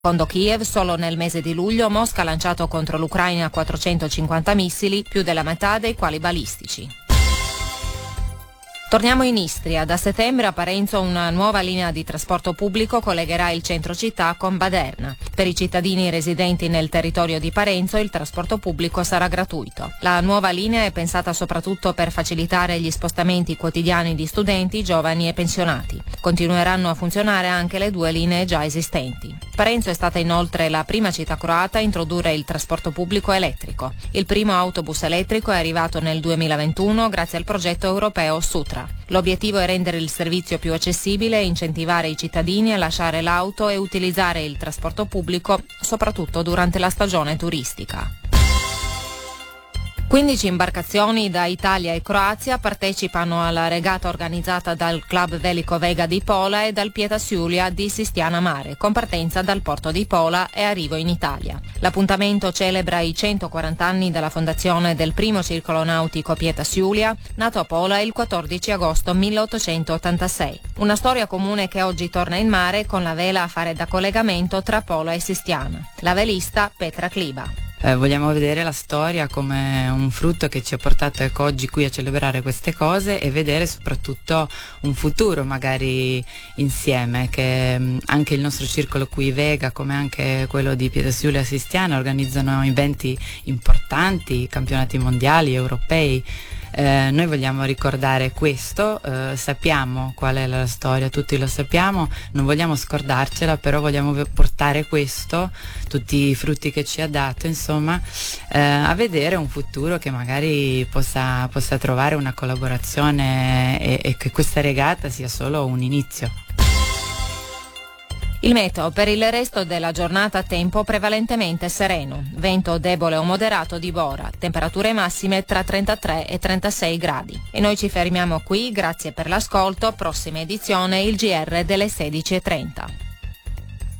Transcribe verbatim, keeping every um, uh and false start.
Secondo Kiev, solo nel mese di luglio Mosca ha lanciato contro l'Ucraina quattrocentocinquanta missili, più della metà dei quali balistici. Torniamo in Istria. Da settembre a Parenzo una nuova linea di trasporto pubblico collegherà il centro città con Baderna. Per i cittadini residenti nel territorio di Parenzo il trasporto pubblico sarà gratuito. La nuova linea è pensata soprattutto per facilitare gli spostamenti quotidiani di studenti, giovani e pensionati. Continueranno a funzionare anche le due linee già esistenti. Parenzo è stata inoltre la prima città croata a introdurre il trasporto pubblico elettrico. Il primo autobus elettrico è arrivato nel duemilaventuno grazie al progetto europeo Sutra. L'obiettivo è rendere il servizio più accessibile e incentivare i cittadini a lasciare l'auto e utilizzare il trasporto pubblico, soprattutto durante la stagione turistica. quindici imbarcazioni da Italia e Croazia partecipano alla regata organizzata dal Club Veliko Vega di Pola e dal Pietas Julia di Sistiana Mare, con partenza dal porto di Pola e arrivo in Italia. L'appuntamento celebra i centoquaranta anni dalla fondazione del primo circolo nautico Pietas Julia, nato a Pola il quattordici agosto milleottocentottantasei. Una storia comune che oggi torna in mare con la vela a fare da collegamento tra Pola e Sistiana. La velista Petra Kliba. Eh, vogliamo vedere la storia come un frutto che ci ha portato ecco, oggi qui a celebrare queste cose e vedere soprattutto un futuro magari insieme, che mh, anche il nostro circolo qui Vega come anche quello di Pietas Julia Sistiana organizzano eventi importanti, campionati mondiali, europei. Eh, noi vogliamo ricordare questo, eh, sappiamo qual è la storia, tutti lo sappiamo, non vogliamo scordarcela, però vogliamo portare questo, tutti i frutti che ci ha dato, insomma, eh, a vedere un futuro che magari possa, possa trovare una collaborazione e, e che questa regata sia solo un inizio. Il meteo: per il resto della giornata tempo prevalentemente sereno, vento debole o moderato di Bora, temperature massime tra trentatré e trentasei gradi. E noi ci fermiamo qui, grazie per l'ascolto, prossima edizione il G R delle sedici e trenta.